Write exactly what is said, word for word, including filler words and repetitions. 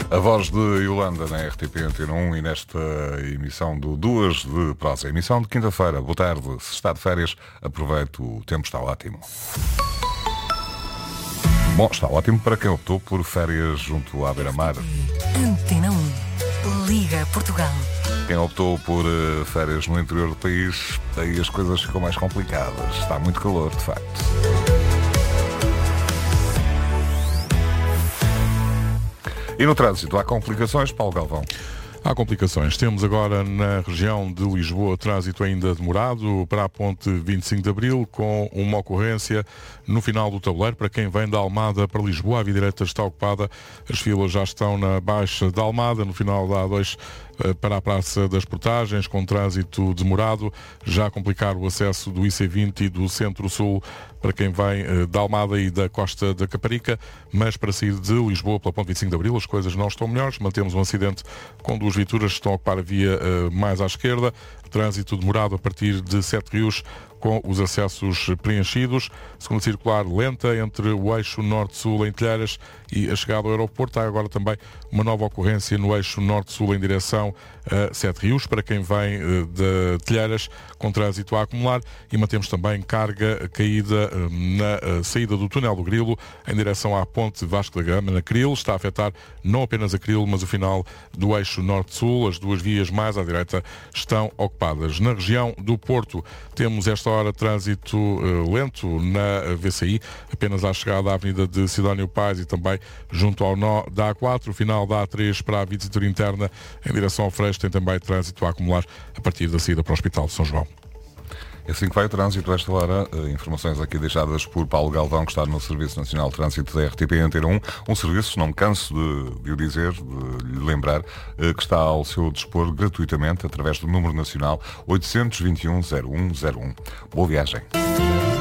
A voz de Yolanda na R T P Antena um e nesta emissão do Duas de Prosa. Emissão de quinta-feira. Boa tarde. Se está de férias, aproveite, o tempo está ótimo. Bom, está ótimo para quem optou por férias junto à beira-mar. Antena um. Liga Portugal. Quem optou por uh, férias no interior do país, aí as coisas ficam mais complicadas. Está muito calor, de facto. E no trânsito, há complicações, Paulo Galvão? Há complicações. Temos agora na região de Lisboa trânsito ainda demorado para a ponte vinte e cinco de Abril, com uma ocorrência no final do tabuleiro. Para quem vem da Almada para Lisboa, a via direita está ocupada. As filas já estão na Baixa da Almada, no final da A dois para a Praça das Portagens, com trânsito demorado, já a complicar o acesso do I C vinte e do Centro-Sul para quem vem da Almada e da Costa da Caparica, mas para sair de Lisboa pela ponte vinte e cinco de Abril as coisas não estão melhores. Mantemos um acidente com duas viaturas que estão a ocupar a via uh, mais à esquerda, trânsito demorado a partir de Sete Rios, com os acessos preenchidos. Segunda circular lenta entre o eixo norte-sul em Telheiras e a chegada ao aeroporto. Há agora também uma nova ocorrência no eixo norte-sul em direção a Sete Rios, para quem vem de Telheiras, com trânsito a acumular. E mantemos também carga caída na saída do túnel do Grilo em direção à ponte Vasco da Gama, na Cril. Está a afetar não apenas a Cril, mas o final do eixo norte-sul. As duas vias mais à direita estão ocupadas. Na região do Porto temos esta hora trânsito uh, lento na V C I, apenas à chegada à Avenida de Sidónio Pais e também junto ao nó da A quatro, o final da A três para a Visitor Interna em direção ao Freixo tem também trânsito a acumular a partir da saída para o Hospital de São João. É assim que vai o trânsito a esta hora. Informações aqui deixadas por Paulo Galvão, que está no Serviço Nacional de Trânsito da R T P Antena um. Um serviço, não me canso de, de o dizer, de lhe lembrar, que está ao seu dispor gratuitamente através do número nacional oito dois um, zero um zero um. Boa viagem.